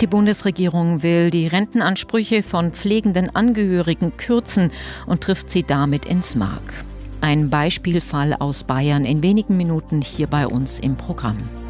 Die Bundesregierung will die Rentenansprüche von pflegenden Angehörigen kürzen und trifft sie damit ins Mark. Ein Beispielfall aus Bayern in wenigen Minuten hier bei uns im Programm.